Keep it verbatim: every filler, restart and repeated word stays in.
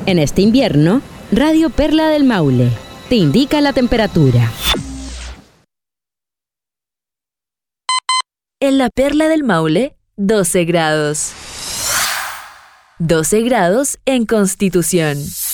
En este invierno, Radio Perla del Maule te indica la temperatura. En la Perla del Maule, doce grados. doce grados en Constitución.